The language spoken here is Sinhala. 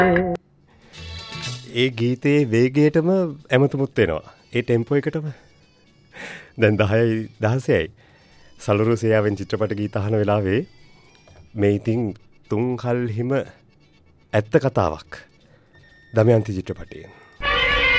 ඒ ගීතයේ වේගයටම ඇමතුමුත් වෙනවා. ඒ ටෙම්පෝ එකටම. දැන් 10:16යි. සලුරු සේයාවෙන් චිත්‍රපට ගීත අහන වෙලාවේ මේ ඉතින් තුන් කල්හිම ඇත්ත කතාවක්. දමයන්ති චිත්‍රපටයෙන්.